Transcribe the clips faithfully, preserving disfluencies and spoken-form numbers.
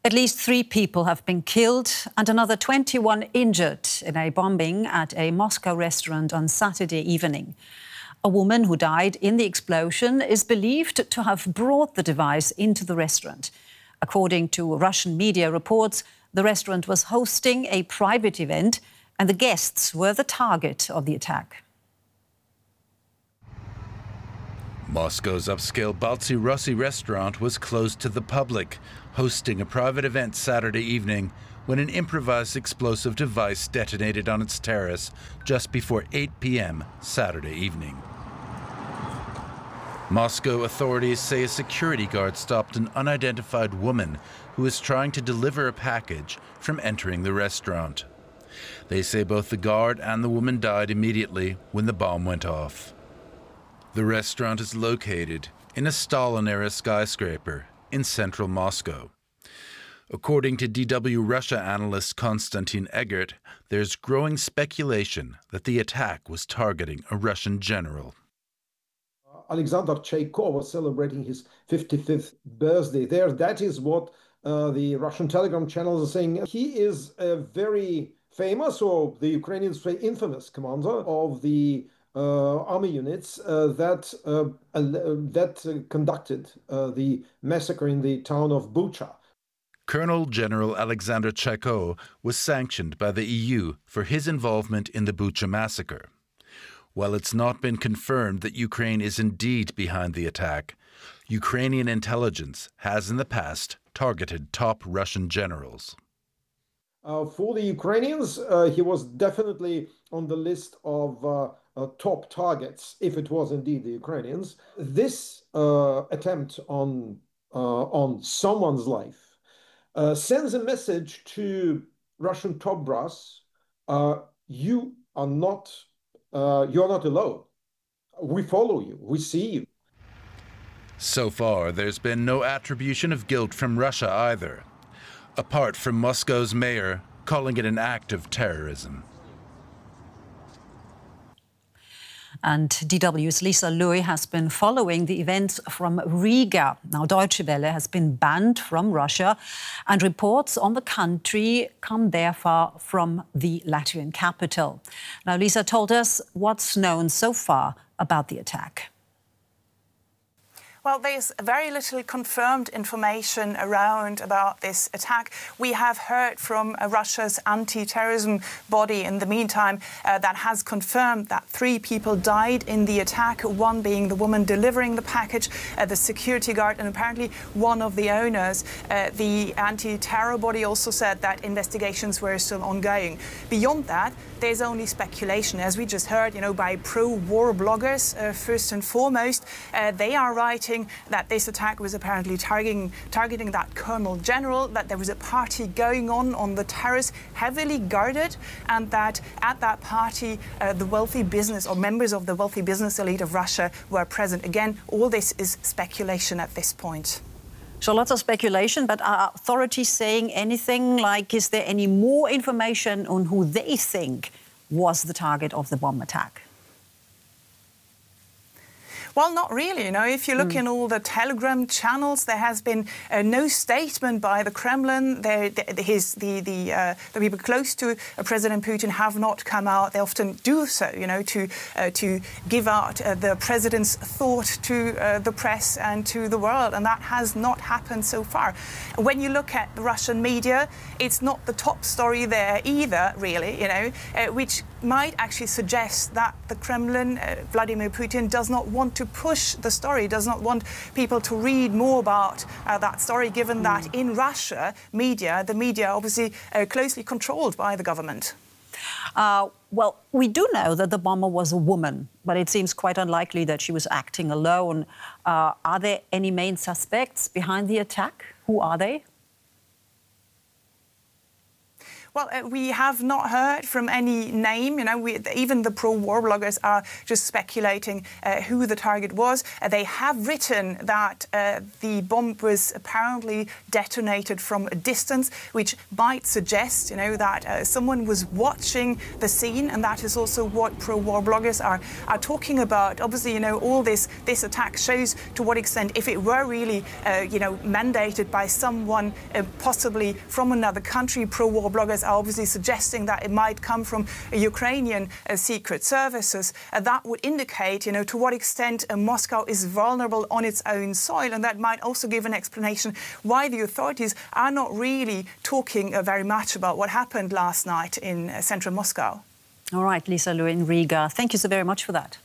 At least three people have been killed and another twenty-one injured in a bombing at a Moscow restaurant on Saturday evening. A woman who died in the explosion is believed to have brought the device into the restaurant. According to Russian media reports, the restaurant was hosting a private event and the guests were the target of the attack. Moscow's upscale Baltsy Rossi restaurant was closed to the public, hosting a private event Saturday evening when an improvised explosive device detonated on its terrace just before eight p m Saturday evening. Moscow authorities say a security guard stopped an unidentified woman who was trying to deliver a package from entering the restaurant. They say both the guard and the woman died immediately when the bomb went off. The restaurant is located in a Stalin-era skyscraper in central Moscow. According to D W Russia analyst Konstantin Eggert, there's growing speculation that the attack was targeting a Russian general. Alexander Chaiko was celebrating his fifty-fifth birthday there. That is what uh, the Russian Telegram channels are saying. He is a very famous, or the Ukrainians say infamous, commander of the Uh, army units uh, that uh, uh, that uh, conducted uh, the massacre in the town of Bucha. Colonel General Alexander Chaiko was sanctioned by the E U for his involvement in the Bucha massacre. While it's not been confirmed that Ukraine is indeed behind the attack, Ukrainian intelligence has in the past targeted top Russian generals. Uh, for the Ukrainians, uh, he was definitely on the list of uh, Uh, top targets, if it was indeed the Ukrainians. This uh, attempt on uh, on someone's life uh, sends a message to Russian top brass: uh, you are not uh, you are not alone. We follow you. We see you. So far, there's been no attribution of guilt from Russia either, apart from Moscow's mayor calling it an act of terrorism. And D W's Lisa Louis has been following the events from Riga. Now, Deutsche Welle has been banned from Russia, and reports on the country come therefore from the Latvian capital. Now, Lisa told us what's known so far about the attack. Well, there's very little confirmed information around about this attack. We have heard from uh, Russia's anti-terrorism body in the meantime uh, that has confirmed that three people died in the attack, one being the woman delivering the package, uh, the security guard, and apparently one of the owners. Uh, the anti-terror body also said that investigations were still ongoing. Beyond that, there's only speculation, as we just heard, you know, by pro-war bloggers, uh, first and foremost. Uh, they are writing that this attack was apparently targeting, targeting that Colonel General, that there was a party going on on the terrace, heavily guarded, and that at that party, uh, the wealthy business or members of the wealthy business elite of Russia were present. Again, all this is speculation at this point. So lots of speculation, but are authorities saying anything like, is there any more information on who they think was the target of the bomb attack? Well, not really. You know, if you look mm. in all the Telegram channels, there has been uh, no statement by the Kremlin. There, the, his, the the uh, the people close to uh, President Putin have not come out. They often do so, you know, to uh, to give out uh, the president's thought to uh, the press and to the world, and that has not happened so far. When you look at the Russian media, it's not the top story there either, really. You know, uh, which might actually suggest that the Kremlin, uh, Vladimir Putin, does not want to push the story, does not want people to read more about uh, that story, given mm. that in Russia, media, the media obviously uh, closely controlled by the government. Uh, well, we do know that the bomber was a woman, but it seems quite unlikely that she was acting alone. Uh, are there any main suspects behind the attack? Who are they? Well, uh, we have not heard from any name. You know, we, even the pro-war bloggers are just speculating uh, who the target was. Uh, they have written that uh, the bomb was apparently detonated from a distance, which might suggest, you know, that uh, someone was watching the scene, and that is also what pro-war bloggers are are talking about. Obviously, you know, all this this attack shows to what extent, if it were really, uh, you know, mandated by someone uh, possibly from another country, pro-war bloggers are obviously suggesting that it might come from uh, Ukrainian uh, secret services. Uh, that would indicate, you know, to what extent uh, Moscow is vulnerable on its own soil, and that might also give an explanation why the authorities are not really talking uh, very much about what happened last night in uh, central Moscow. All right, Lisa Lu in Riga, thank you so very much for that.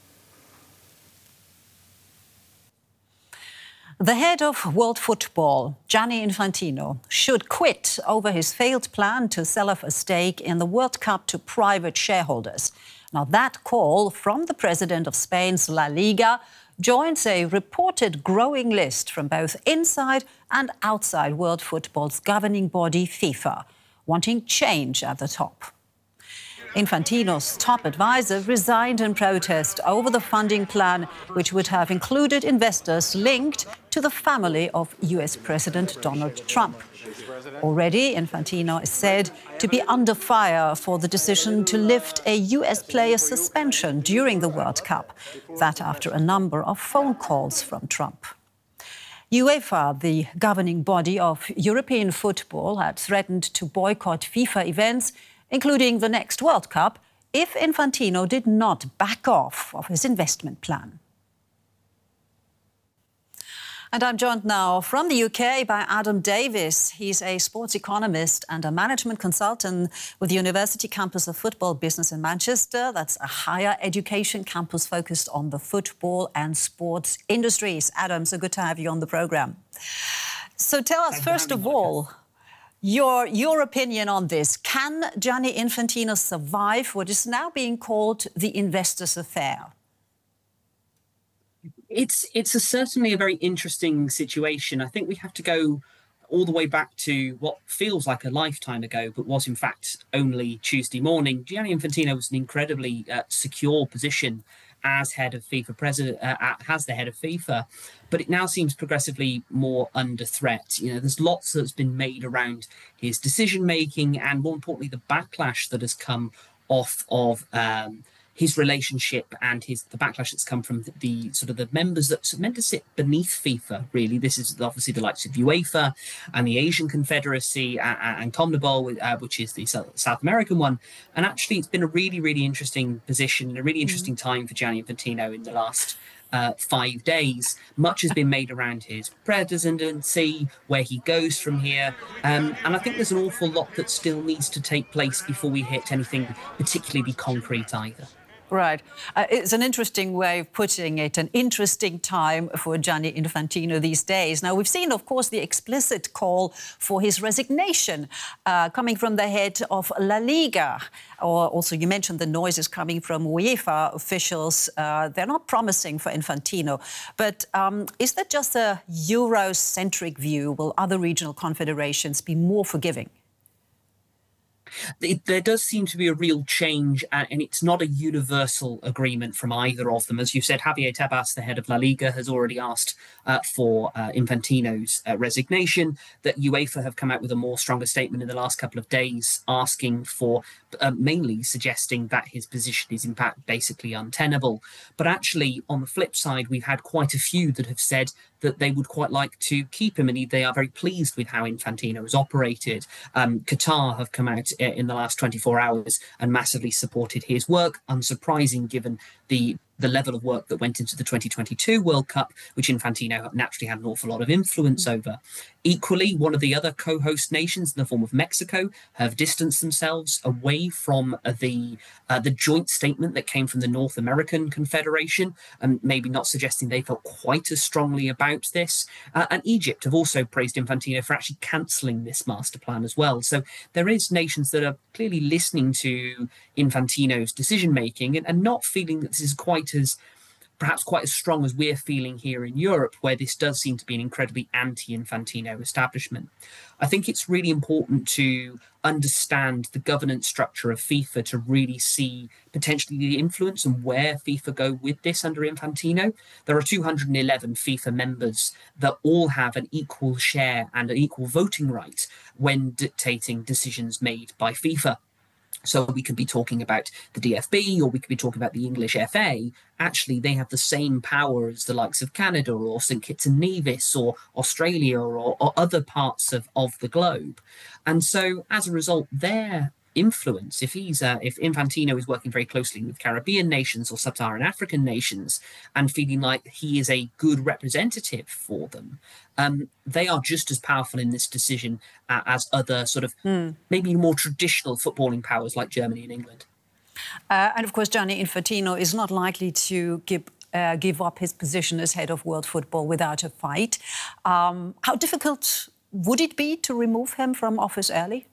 The head of world football, Gianni Infantino, should quit over his failed plan to sell off a stake in the World Cup to private shareholders. Now, that call from the president of Spain's La Liga joins a reported growing list from both inside and outside world football's governing body, FIFA, wanting change at the top. Infantino's top advisor resigned in protest over the funding plan, which would have included investors linked to the family of U S President Donald Trump. Already, Infantino is said to be under fire for the decision to lift a U S player's suspension during the World Cup, that after a number of phone calls from Trump. UEFA, the governing body of European football, had threatened to boycott FIFA events, including the next World Cup, if Infantino did not back off of his investment plan. And I'm joined now from the U K by Adam Davis. He's a sports economist and a management consultant with the University Campus of Football Business in Manchester. That's a higher education campus focused on the football and sports industries. Adam, so good to have you on the programme. So tell us, first of all, Your, your opinion on this. Can Gianni Infantino survive what is now being called the investors' affair? It's, it's a, certainly a very interesting situation. I think we have to go all the way back to what feels like a lifetime ago, but was in fact only Tuesday morning. Gianni Infantino was an incredibly uh, secure position as head of FIFA president, uh, as the head of FIFA, but it now seems progressively more under threat. You know, there's lots that's been made around his decision making, and more importantly, the backlash that has come off of um, his relationship and his the backlash that's come from the, the sort of the members that's meant to sit beneath FIFA. Really, this is obviously the likes of UEFA and the Asian Confederacy and, and CONMEBOL, uh, which is the South American one. And actually, it's been a really, really interesting position and a really interesting time for Gianni Infantino in the last uh, five days. Much has been made around his presidency, where he goes from here, um, and I think there's an awful lot that still needs to take place before we hit anything particularly concrete either. Right. Uh, it's an interesting way of putting it, an interesting time for Gianni Infantino these days. Now, we've seen, of course, the explicit call for his resignation uh, coming from the head of La Liga. Or also, you mentioned the noises coming from UEFA officials. Uh, they're not promising for Infantino. But um, is that just a Eurocentric view? Will other regional confederations be more forgiving? It, there does seem to be a real change, and, and it's not a universal agreement from either of them. As you said, Javier Tebas, the head of La Liga, has already asked uh, for uh, Infantino's uh, resignation. That UEFA have come out with a more stronger statement in the last couple of days, asking for, uh, mainly suggesting that his position is in fact basically untenable. But actually, on the flip side, we've had quite a few that have said that they would quite like to keep him, and they are very pleased with how Infantino has operated. Um, Qatar have come out in the last twenty-four hours and massively supported his work, unsurprising given the the level of work that went into the twenty twenty-two World Cup, which Infantino naturally had an awful lot of influence over. Equally, one of the other co-host nations, in the form of Mexico, have distanced themselves away from uh, the uh, the joint statement that came from the North American Confederation, and maybe not suggesting they felt quite as strongly about this. Uh, and Egypt have also praised Infantino for actually cancelling this master plan as well. So there is nations that are clearly listening to Infantino's decision-making and, and not feeling that this is quite as perhaps quite as strong as we're feeling here in Europe, where this does seem to be an incredibly anti-Infantino establishment. I think it's really important to understand the governance structure of FIFA to really see potentially the influence and where FIFA go with this under Infantino. There are two hundred eleven FIFA members that all have an equal share and an equal voting right when dictating decisions made by FIFA. So we could be talking about the D F B, or we could be talking about the English F A. Actually, they have the same power as the likes of Canada or Saint Kitts and Nevis or Australia or, or other parts of, of the globe. And so as a result, their influence, if he's uh, if Infantino is working very closely with Caribbean nations or sub-Saharan African nations and feeling like he is a good representative for them, um, they are just as powerful in this decision uh, as other sort of mm. maybe more traditional footballing powers like Germany and England. Uh, and of course, Gianni Infantino is not likely to give uh, give up his position as head of world football without a fight. Um, how difficult would it be to remove him from office early?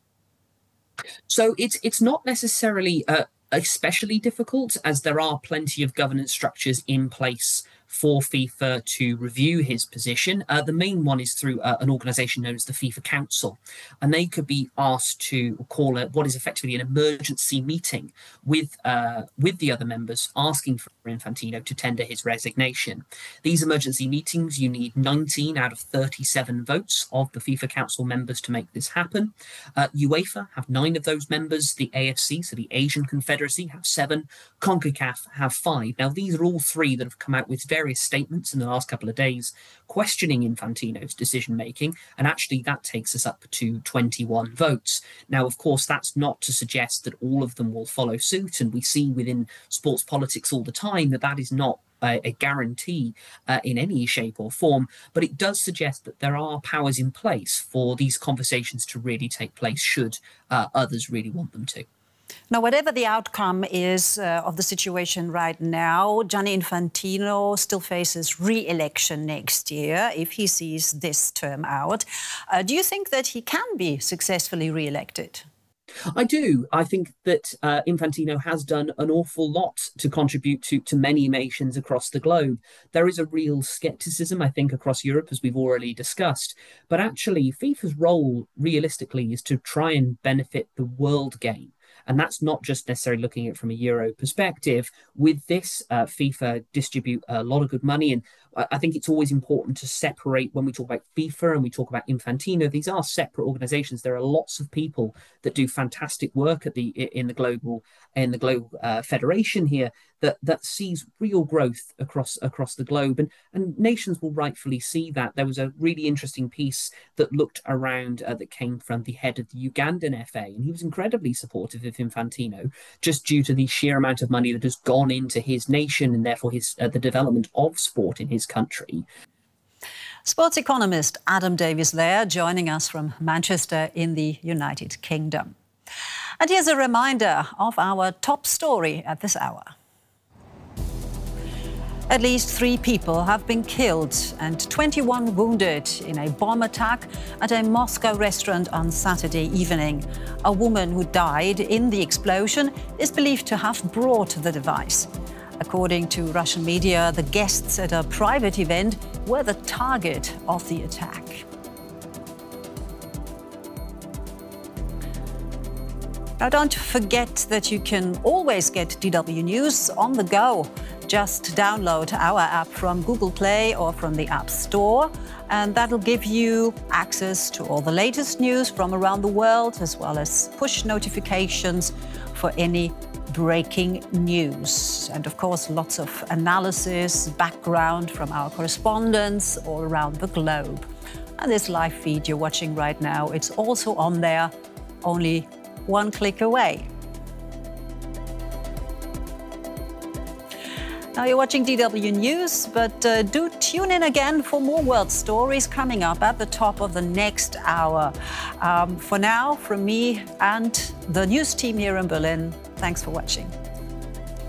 So it's it's not necessarily uh, especially difficult, as there are plenty of governance structures in place for FIFA to review his position. Uh, the main one is through uh, an organisation known as the FIFA Council, and they could be asked to call a, what is effectively an emergency meeting with uh, with the other members, asking for Infantino to tender his resignation. These emergency meetings, you need nineteen out of thirty-seven votes of the FIFA Council members to make this happen. Uh, UEFA have nine of those members. The A F C, so the Asian Confederacy, have seven. CONCACAF have five. Now, these are all three that have come out with various statements in the last couple of days questioning Infantino's decision-making, and actually that takes us up to twenty-one votes. Now, of course, that's not to suggest that all of them will follow suit, and we see within sports politics all the time that that is not a, a guarantee uh, in any shape or form, but it does suggest that there are powers in place for these conversations to really take place should uh, others really want them to. Now, whatever the outcome is uh, of the situation right now, Gianni Infantino still faces re-election next year if he sees this term out. Uh, do you think that he can be successfully re-elected? I do. I think that uh, Infantino has done an awful lot to contribute to, to many nations across the globe. There is a real scepticism, I think, across Europe, as we've already discussed. But actually, FIFA's role, realistically, is to try and benefit the world game. And that's not just necessarily looking at it from a Euro perspective. With this, uh, FIFA distribute a lot of good money. And I think it's always important to separate when we talk about FIFA and we talk about Infantino. These are separate organizations. There are lots of people that do fantastic work at the in the global in the global uh, federation here that that sees real growth across across the globe, and and nations will rightfully see that. There was a really interesting piece that looked around uh, that came from the head of the Ugandan F A, and he was incredibly supportive of Infantino just due to the sheer amount of money that has gone into his nation and therefore his uh, the development of sport in his country. Sports economist Adam Davies there joining us from Manchester in the United Kingdom. And here's a reminder of our top story at this hour. At least three people have been killed and twenty-one wounded in a bomb attack at a Moscow restaurant on Saturday evening. A woman who died in the explosion is believed to have brought the device. According to Russian media, the guests at a private event were the target of the attack. Now, don't forget that you can always get D W News on the go. Just download our app from Google Play or from the App Store, and that'll give you access to all the latest news from around the world, as well as push notifications for any breaking news. And of course, lots of analysis, background from our correspondents all around the globe. And this live feed you're watching right now, it's also on there, only one click away. Now you're watching D W News, but uh, do tune in again for more world stories coming up at the top of the next hour. Um, for now, from me and the news team here in Berlin, thanks for watching.